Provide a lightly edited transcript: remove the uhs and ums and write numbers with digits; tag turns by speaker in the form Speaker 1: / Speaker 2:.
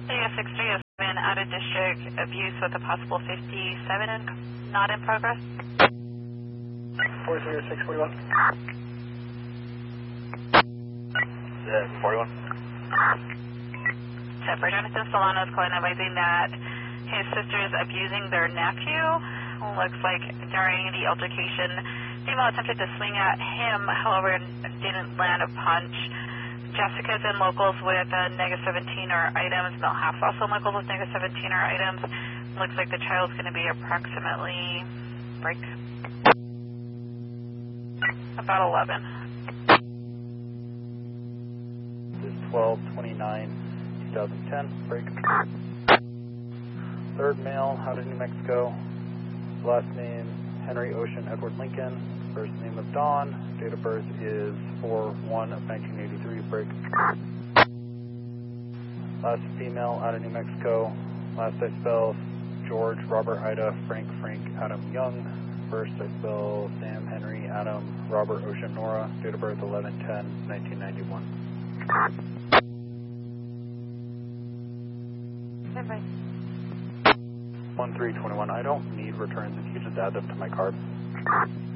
Speaker 1: AS63 has been out of district abuse with a possible 57 not in progress.
Speaker 2: 40641. 41.
Speaker 1: For Jonathan Solano is calling advising that his sister is abusing their nephew. Looks like during the altercation, female attempted to swing at him, however, didn't land a punch. Jessica's in locals with -17 or items. Milhouse also in locals with -17 or items. Looks like the child's going to be approximately break about 11.
Speaker 2: This is 12/29/2010. Break. Third male out of New Mexico. Last name Henry Ocean Edward Lincoln. First name of Dawn. Date of birth is 4/1 of 1983. Break. Last female out of New Mexico. Last I spell George Robert Ida Frank Adam Young. First I spell Sam Henry Adam Robert Ocean Nora. Date of birth 11/10/1991.
Speaker 1: Bye-bye.
Speaker 2: 1321. I don't need returns. If you could just add them to my card.